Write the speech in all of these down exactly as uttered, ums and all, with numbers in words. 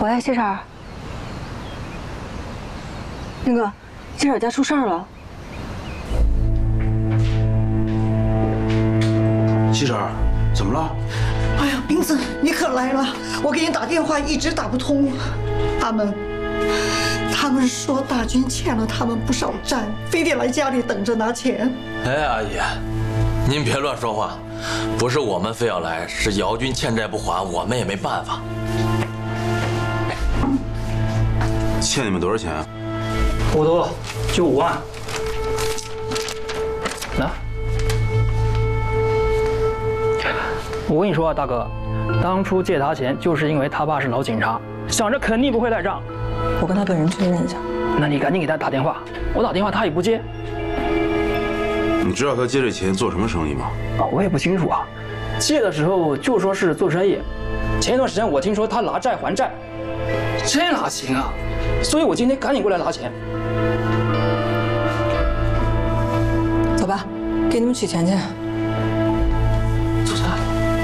喂，谢婶儿，那个谢婶儿家出事儿了。 谢婶儿，怎么了？ 哎呀，冰子，你可来了！我给你打电话一直打不通，他们，他们说大军欠了他们不少债，非得来家里等着拿钱。 哎，阿姨，您别乱说话，不是我们非要来，是姚军欠债不还，我们也没办法。 欠你们多少钱？ 不多，就五万。来，我跟你说啊，大哥，当初借他钱就是因为他爸是老警察，想着肯定不会赖账。 我跟他本人确认一下。 那你赶紧给他打电话，我打电话他也不接。 你知道他借这钱做什么生意吗？ 啊，我也不清楚啊。借的时候就说是做生意，前一段时间我听说他拿债还债，这哪行啊？所以我今天赶紧过来拿钱。 走吧，给你们取钱去。 走着。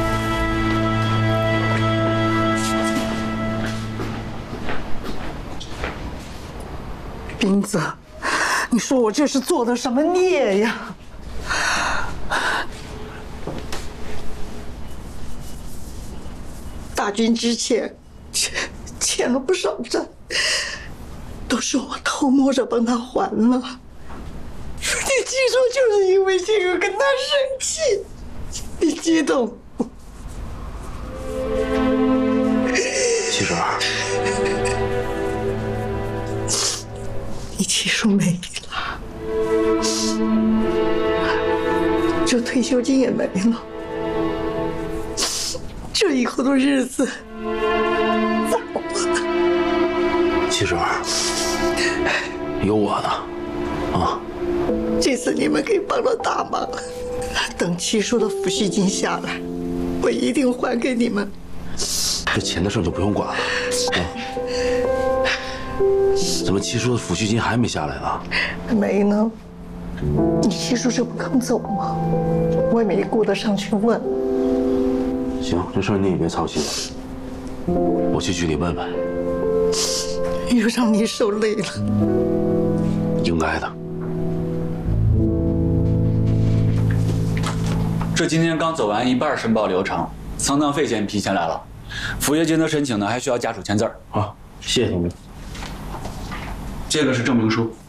冰子，你说我这是做的什么孽呀？大军之前欠欠了不少债，都是我偷摸着帮他还了。你记住，就是因为这个跟他生气，你激动。 谢婶儿， 你七叔没了，这退休金也没了，这以后的日子咋过？ 谢婶儿，有我呢，啊！ 这次你们给帮了大忙，等七叔的抚恤金下来，我一定还给你们。 这钱的事就不用管了，啊！怎么七叔的抚恤金还没下来呢？ 没呢。你七叔这不刚走吗？我也没顾得上去问。 行，这事儿你也别操心了，我去局里问问。 又让你受累了。 应该的。 这今天刚走完一半申报流程，丧葬费先批下来了，抚恤金的申请呢还需要家属签字儿。 好，谢谢同志。 这个是证明书。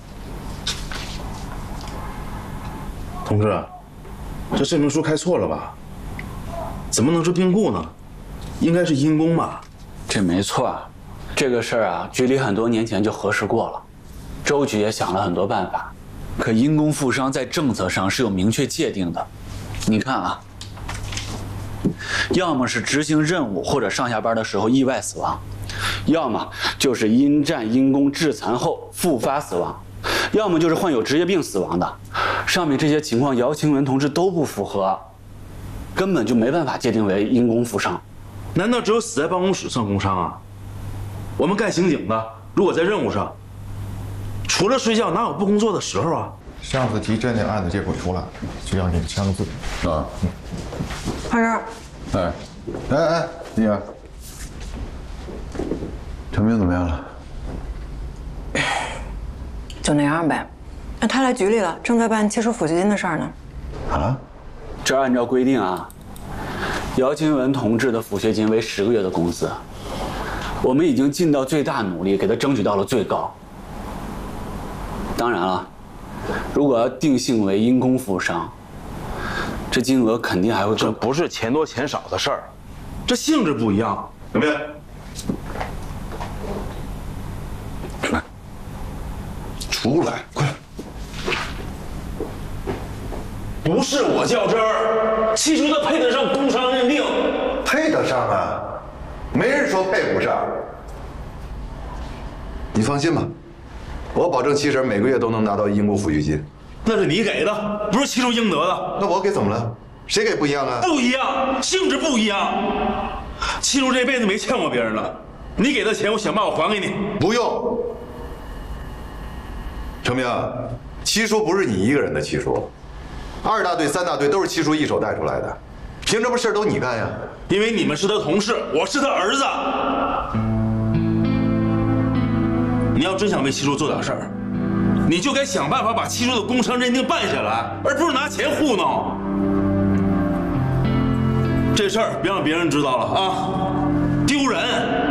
同志，这证明书开错了吧？怎么能是病故呢？应该是因公吧？ 这没错啊，这个事儿啊，局里很多年前就核实过了，周局也想了很多办法，可因公负伤在政策上是有明确界定的。你看啊，要么是执行任务或者上下班的时候意外死亡，要么就是因战因公致残后复发死亡，要么就是患有职业病死亡的。上面这些情况，姚清文同志都不符合，根本就没办法界定为因公负伤。 难道只有死在办公室算工伤啊？我们干刑警的，如果在任务上，除了睡觉哪有不工作的时候啊？ 上次提侦的案子结果出来，就要你签个字啊。嗯。 二婶， 哎，哎哎，丽媛，陈明怎么样了？ 就那样呗。那他来局里了，正在办切除抚恤金的事儿呢。 啊？ 这按照规定啊，姚金文同志的抚恤金为十个月的工资，我们已经尽到最大努力给他争取到了最高。当然了，如果要定性为因公负伤，这金额肯定还会更。 这不是钱多钱少的事儿，这性质不一样，有没有？ 来，出来，快！ 不是我较真儿，七叔他配得上工伤认定， 配得上啊，没人说配不上。你放心吧，我保证七婶每个月都能拿到因公抚恤金。 那是你给的，不是七叔应得的。 那我给怎么了？谁给不一样啊？ 不一样，性质不一样。七叔这辈子没欠过别人了，你给的钱我想办法还给你。 不用。程明，七叔不是你一个人的七叔，二大队、三大队都是七叔一手带出来的，凭什么事儿都你干呀？ 因为你们是他同事，我是他儿子。 你要真想为七叔做点事儿，你就该想办法把七叔的工伤认定办下来，而不是拿钱糊弄。这事儿别让别人知道了啊，丢人！